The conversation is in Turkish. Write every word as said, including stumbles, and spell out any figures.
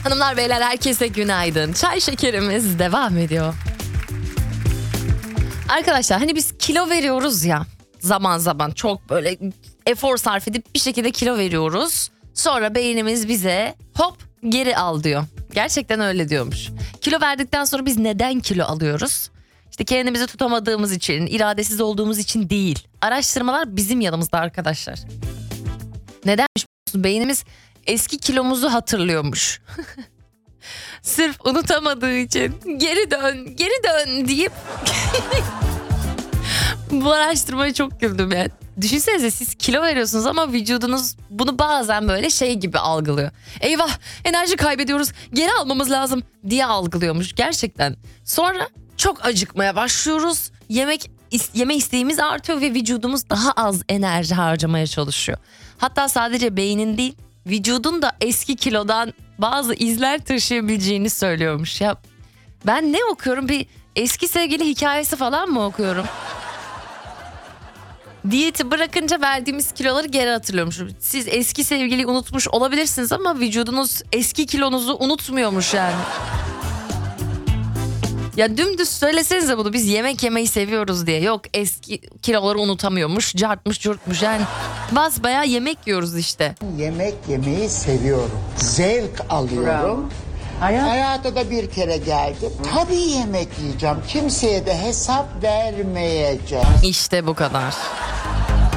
Hanımlar beyler herkese günaydın. Çay şekerimiz devam ediyor. Arkadaşlar hani biz kilo veriyoruz ya zaman zaman çok böyle efor sarf edip bir şekilde kilo veriyoruz. Sonra beynimiz bize hop geri al diyor. Gerçekten öyle diyormuş. Kilo verdikten sonra biz neden kilo alıyoruz? İşte kendimizi tutamadığımız için, iradesiz olduğumuz için değil. Araştırmalar bizim yanımızda arkadaşlar. Nedenmiş? Beynimiz eski kilomuzu hatırlıyormuş. Sırf unutamadığı için geri dön, geri dön deyip bu araştırmaya çok güldüm yani. Düşünsenize siz kilo veriyorsunuz ama vücudunuz bunu bazen böyle şey gibi algılıyor. Eyvah enerji kaybediyoruz, geri almamız lazım diye algılıyormuş gerçekten. Sonra çok acıkmaya başlıyoruz. Yemek yeme isteğimiz artıyor ve vücudumuz daha az enerji harcamaya çalışıyor. Hatta sadece beynin değil, vücudun da eski kilodan bazı izler taşıyabileceğini söylüyormuş. Ya ben ne okuyorum? Bir eski sevgili hikayesi falan mı okuyorum? Diyeti bırakınca verdiğimiz kiloları geri hatırlıyormuş. Siz eski sevgiliyi unutmuş olabilirsiniz ama vücudunuz eski kilonuzu unutmuyormuş yani. Ya dümdüz söylesenize bunu, biz yemek yemeyi seviyoruz diye. Yok eski kiloları unutamıyormuş, cartmış curtmuş yani. Basbayağı yemek yiyoruz işte. Yemek yemeyi seviyorum. Zevk alıyorum. Hayat. Hayata da bir kere geldim. Tabii yemek yiyeceğim. Kimseye de hesap vermeyeceğim. İşte bu kadar.